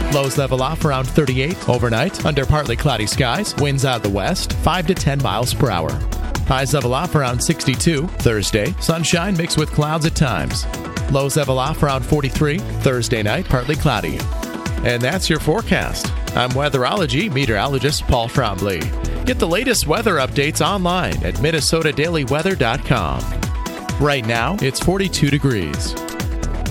Lows level off around 38. Overnight, under partly cloudy skies. Winds out of the west, 5 to 10 miles per hour. Highs level off around 62. Thursday, sunshine mixed with clouds at times. Lows level off around 43. Thursday night, partly cloudy. And that's your forecast. I'm weatherology meteorologist Paul Trombley. Get the latest weather updates online at MinnesotaDailyWeather.com. Right now, it's 42 degrees.